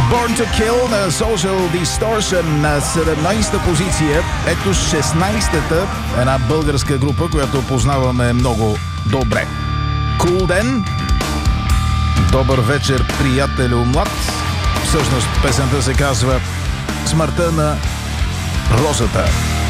Born to Kill на Social Distortion на 17-та позиция. Ето 16-та, една българска група, която познаваме много добре. Cool ден. Добър вечер, приятелю млад. Всъщност песента се казва "Смъртта на розата".